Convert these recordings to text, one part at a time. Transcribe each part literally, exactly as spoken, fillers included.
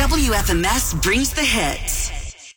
W F M S brings the hits.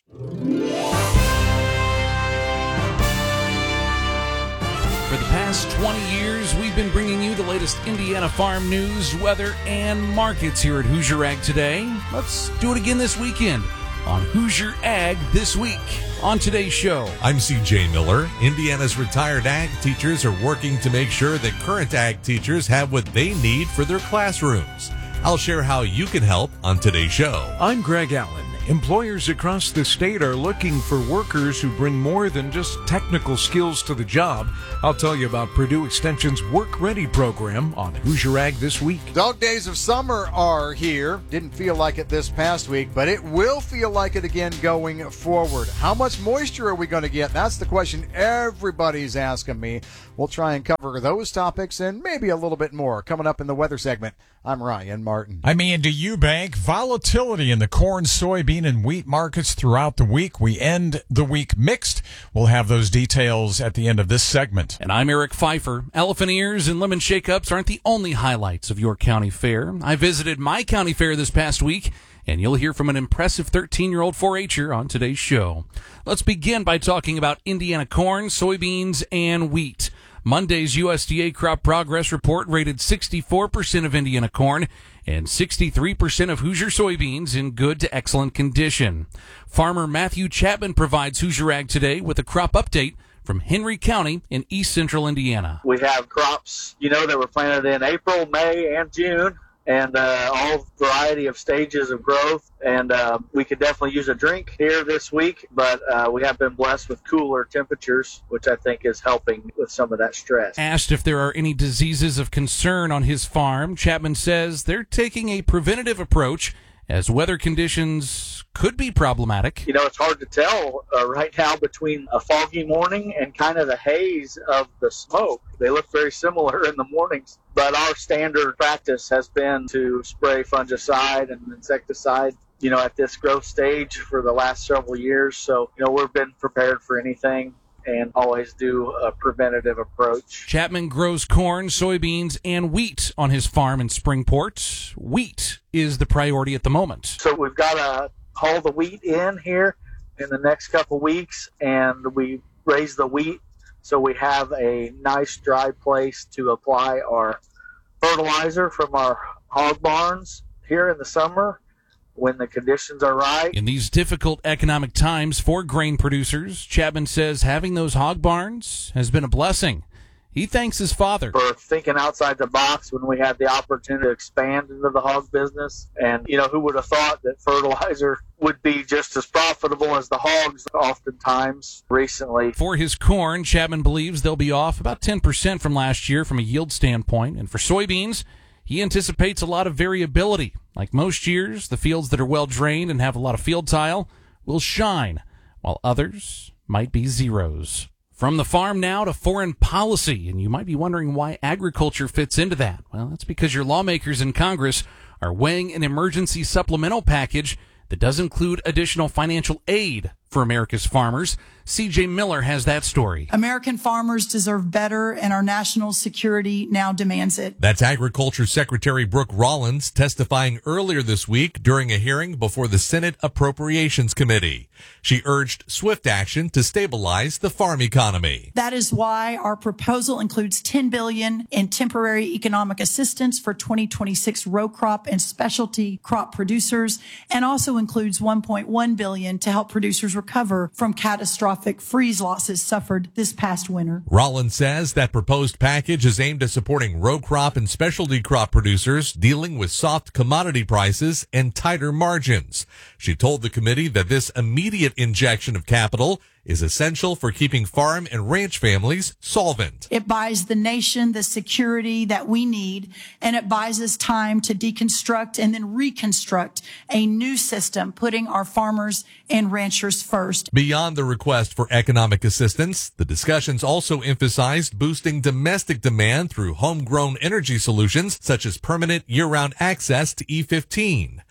For the past twenty years, we've been bringing you the latest Indiana farm news, weather, and markets here at Hoosier Ag Today. Let's do it again this weekend on Hoosier Ag This Week. On today's show, I'm C J Miller. Indiana's retired ag teachers are working to make sure that current ag teachers have what they need for their classrooms. I'll share how you can help on today's show. I'm Greg Allen. Employers across the state are looking for workers who bring more than just technical skills to the job. I'll tell you about Purdue Extension's Work Ready program on Hoosier Ag This Week. Dog days of summer are here. Didn't feel like it this past week, but it will feel like it again going forward. How much moisture are we going to get? That's the question everybody's asking me. We'll try and cover those topics and maybe a little bit more coming up in the weather segment. I'm Ryan Martin. I'm Andy Eubank. Volatility in the corn, soybean, and wheat markets throughout the week. We end the week mixed. We'll have those details at the end of this segment. And I'm Eric Pfeiffer. Elephant ears and lemon shakeups aren't the only highlights of your county fair. I visited my county fair this past week, and you'll hear from an impressive thirteen-year-old four-H'er on today's show. Let's begin by talking about Indiana corn, soybeans, and wheat. Monday's U S D A crop progress report rated sixty-four percent of Indiana corn and sixty-three percent of Hoosier soybeans in good to excellent condition. Farmer Matthew Chapman provides Hoosier Ag Today with a crop update from Henry County in east central Indiana. We have crops, you know, that were planted in April, May, and June, and uh, all variety of stages of growth. And uh, we could definitely use a drink here this week, but uh, we have been blessed with cooler temperatures, which I think is helping with some of that stress. Asked if there are any diseases of concern on his farm, Chapman says they're taking a preventative approach as weather conditions could be problematic. You know, it's hard to tell uh, right now between a foggy morning and kind of the haze of the smoke. They look very similar in the mornings, but our standard practice has been to spray fungicide and insecticide, you know, at this growth stage for the last several years. So, you know, we've been prepared for anything and always do a preventative approach. Chapman grows corn, soybeans, and wheat on his farm in Springport. Wheat is the priority at the moment. So we've got to haul the wheat in here in the next couple weeks, and we raise the wheat so we have a nice dry place to apply our fertilizer from our hog barns here in the summer when the conditions are right. In these difficult economic times for grain producers, Chapman says having those hog barns has been a blessing. He thanks his father for thinking outside the box when we had the opportunity to expand into the hog business. And, you know, who would have thought that fertilizer would be just as profitable as the hogs oftentimes recently. For his corn, Chapman believes they'll be off about ten percent from last year from a yield standpoint. And for soybeans, he anticipates a lot of variability. Like most years, the fields that are well drained and have a lot of field tile will shine, while others might be zeros. From the farm now to foreign policy, and you might be wondering why agriculture fits into that. Well, that's because your lawmakers in Congress are weighing an emergency supplemental package that does include additional financial aid for America's farmers. C J Miller has that story. American farmers deserve better, and our national security now demands it. That's Agriculture Secretary Brooke Rollins testifying earlier this week during a hearing before the Senate Appropriations Committee. She urged swift action to stabilize the farm economy. That is why our proposal includes ten billion dollars in temporary economic assistance for twenty twenty-six row crop and specialty crop producers, and also includes one point one billion dollars to help producers recover from catastrophic freeze losses suffered this past winter. Rollins says that proposed package is aimed at supporting row crop and specialty crop producers dealing with soft commodity prices and tighter margins. She told the committee that this immediate injection of capital is essential for keeping farm and ranch families solvent. It buys the nation the security that we need, and it buys us time to deconstruct and then reconstruct a new system, putting our farmers and ranchers first. Beyond the request for economic assistance, the discussions also emphasized boosting domestic demand through homegrown energy solutions such as permanent year-round access to E fifteen.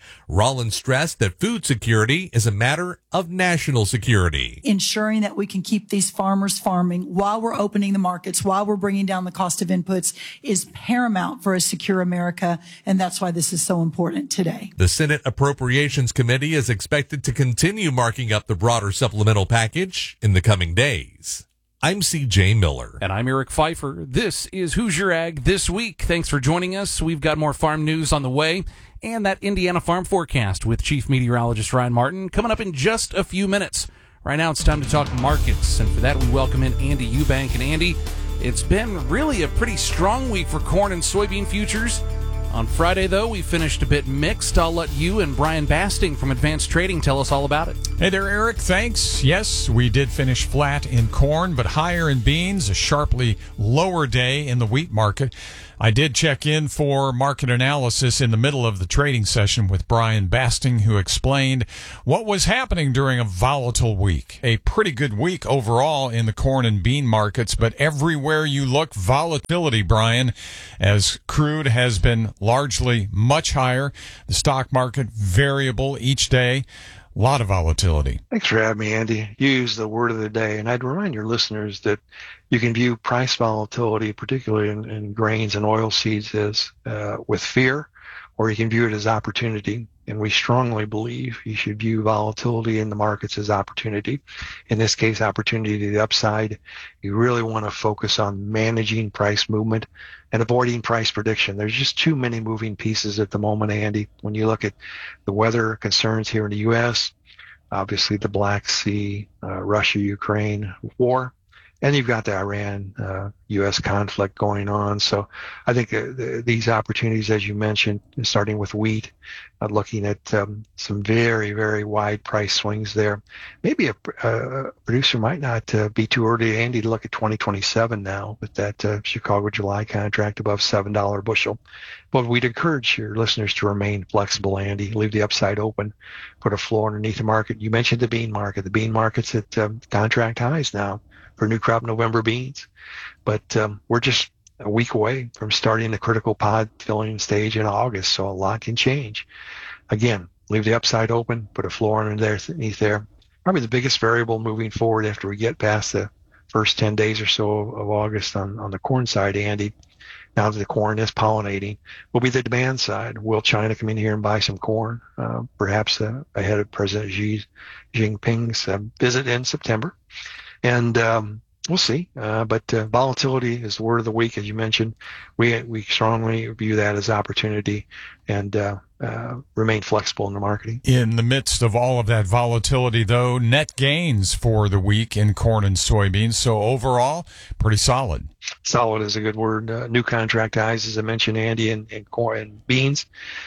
Rollins stressed that food security is a matter of national security. Ensuring that we can keep these farmers farming while we're opening the markets, while we're bringing down the cost of inputs is paramount for a secure America, and that's why this is so important today. The Senate Appropriations Committee is expected to continue marking up the broader supplemental package in the coming days. I'm C J Miller. And I'm Eric Pfeiffer. This is Hoosier Ag This Week. Thanks for joining us. We've got more farm news on the way and that Indiana farm forecast with Chief Meteorologist Ryan Martin coming up in just a few minutes. Right now it's time to talk markets, and for that we welcome in Andy Eubank. And Andy, it's been really a pretty strong week for corn and soybean futures. On Friday, though, we finished a bit mixed. I'll let you and Brian Basting from Advanced Trading tell us all about it. Hey there, Eric. Thanks. Yes, we did finish flat in corn, but higher in beans, a sharply lower day in the wheat market. I did check in for market analysis in the middle of the trading session with Brian Basting, who explained what was happening during a volatile week. A pretty good week overall in the corn and bean markets, but everywhere you look, volatility, Brian, as crude has been largely much higher. The stock market variable each day. A lot of volatility. Thanks for having me, Andy. You used the word of the day, and I'd remind your listeners that you can view price volatility, particularly in, in grains and oil seeds, as uh, with fear, or you can view it as opportunity. And we strongly believe you should view volatility in the markets as opportunity. In this case, opportunity to the upside. You really want to focus on managing price movement and avoiding price prediction. There's just too many moving pieces at the moment, Andy. When you look at the weather concerns here in the U S, obviously the Black Sea, uh, Russia-Ukraine war, and you've got the Iran uh, U S conflict going on. So I think uh, the, these opportunities, as you mentioned, starting with wheat, uh, looking at um, some very, very wide price swings there. Maybe a, a producer might not uh, be too early, Andy, to look at twenty twenty-seven now with that uh, Chicago July contract above seven dollars a bushel. But we'd encourage your listeners to remain flexible, Andy. Leave the upside open. Put a floor underneath the market. You mentioned the bean market. The bean market's at um, contract highs now for new crop November beans. But um, we're just a week away from starting the critical pod filling stage in August, so a lot can change. Again, leave the upside open, put a floor underneath there. Probably the biggest variable moving forward after we get past the first ten days or so of August on, on the corn side, Andy, now that the corn is pollinating, will be the demand side. Will China come in here and buy some corn, uh, perhaps uh, ahead of President Xi Jinping's uh, visit in September? And um, we'll see. Uh, but uh, volatility is the word of the week, as you mentioned. We we strongly view that as opportunity and uh, uh, remain flexible in the marketing. In the midst of all of that volatility, though, net gains for the week in corn and soybeans. So overall, pretty solid. Solid is a good word. Uh, new contract highs, as I mentioned, Andy, and, and corn and beans.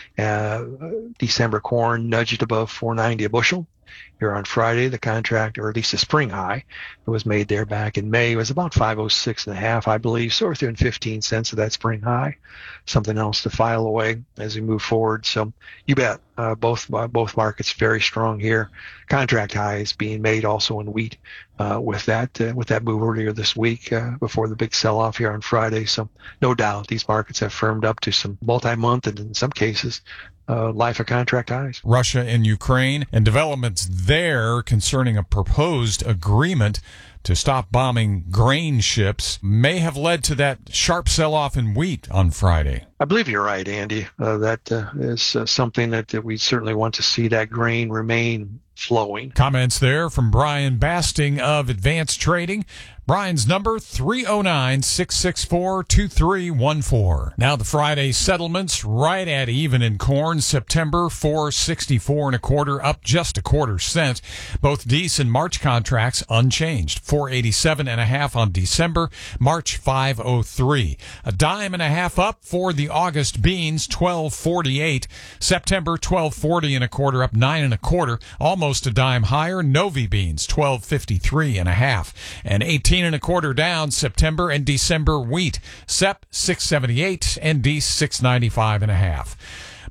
Uh, December corn nudged above four ninety a bushel. Here on Friday, the contract, or at least the spring high, that was made there back in May, was about five oh six and a half, I believe, so within fifteen cents of that spring high. Something else to file away as we move forward. So you bet, uh, both uh, both markets very strong here. Contract highs being made also in wheat uh, with that uh, with that move earlier this week uh, before the big sell-off here on Friday. So no doubt these markets have firmed up to some multi-month and in some cases Uh, life of contract highs. Russia and Ukraine and developments there concerning a proposed agreement to stop bombing grain ships may have led to that sharp sell-off in wheat on Friday. I believe you're right, Andy. Uh, that uh, is uh, something that, that we certainly want to see that grain remain flowing. Comments there from Brian Basting of Advanced Trading. Brian's number, three oh nine, six six four, two three one four. Now the Friday settlements right at even in corn. September, four sixty-four and a quarter, up just a quarter cent. Both Dece and March contracts unchanged. four eighty-seven and a half on December, March five oh three. A dime and a half up for the August beans, twelve forty-eight. September, twelve forty and a quarter, up nine and a quarter, almost a dime higher. Novi beans, twelve fifty-three and a half, and eighteen and a quarter down. September and December wheat, S E P six seventy-eight and Dece six ninety-five and a half.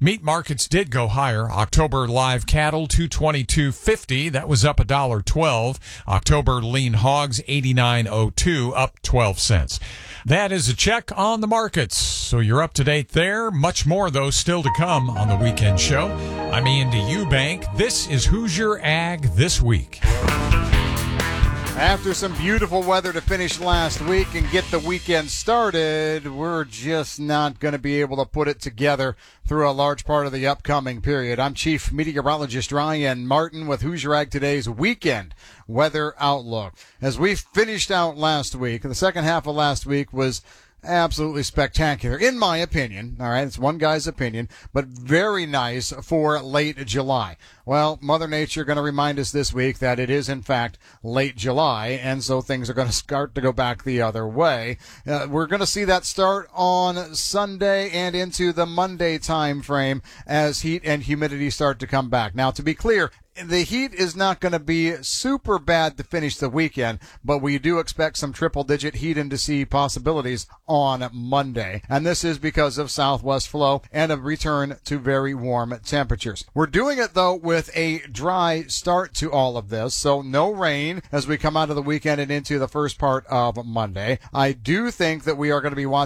Meat markets did go higher. October live cattle, two twenty-two fifty. That was up one dollar and twelve cents. October lean hogs, eighty-nine oh two, up twelve cents. That is a check on the markets. So you're up to date there. Much more, though, still to come on the weekend show. I'm Andy Eubank. This is Hoosier Ag This Week. After some beautiful weather to finish last week and get the weekend started, we're just not going to be able to put it together through a large part of the upcoming period. I'm Chief Meteorologist Ryan Martin with Hoosier Ag Today's Weekend Weather Outlook. As we finished out last week, the second half of last week was absolutely spectacular, in my opinion. All right, it's one guy's opinion, but very nice for late July. Well, Mother Nature going to remind us this week that it is, in fact, late July, and so things are going to start to go back the other way. Uh, we're going to see that start on Sunday and into the Monday time frame as heat and humidity start to come back. Now, to be clear, the heat is not going to be super bad to finish the weekend, but we do expect some triple-digit heat indice possibilities on Monday. And this is because of southwest flow and a return to very warm temperatures. We're doing it, though, with a dry start to all of this, so no rain as we come out of the weekend and into the first part of Monday. I do think that we are going to be watching